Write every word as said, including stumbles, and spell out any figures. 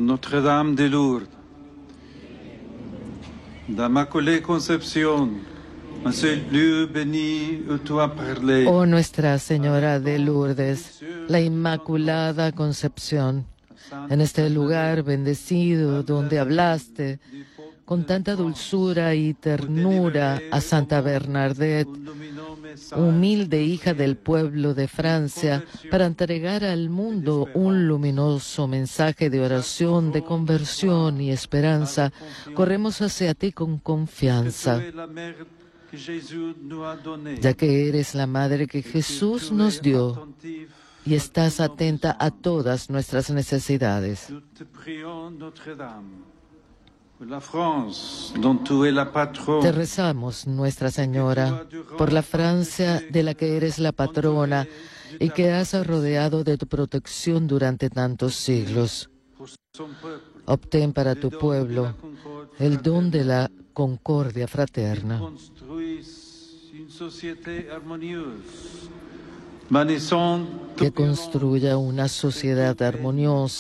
Notre-Dame de Lourdes, d'Immaculée Concepción, en ce lieu béni où tu as parlé. Oh Nuestra Señora de Lourdes, la Inmaculada Concepción, en este lugar bendecido donde hablaste con tanta dulzura y ternura a Santa Bernadette, humilde hija del pueblo de Francia, para entregar al mundo un luminoso mensaje de oración, de conversión y esperanza, corremos hacia ti con confianza, ya que eres la madre que Jesús nos dio y estás atenta a todas nuestras necesidades. Te rezamos, Nuestra Señora, por la Francia de la que eres la patrona y que has rodeado de tu protección durante tantos siglos. Obtén para tu pueblo el don de la concordia fraterna. Que construya una sociedad armoniosa